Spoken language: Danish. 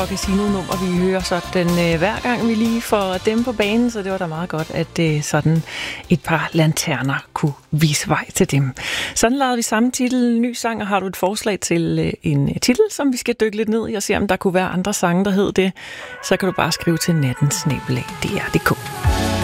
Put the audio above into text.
Casino-nummer, vi hører sådan hver gang vi lige får dem på banen, så det var da meget godt, at sådan et par lanterner kunne vise vej til dem. Sådan lavede vi samme titel, ny sang, og har du et forslag til en titel, som vi skal dykke lidt ned i og se, om der kunne være andre sange, der hed det, så kan du bare skrive til natten@dr.dk.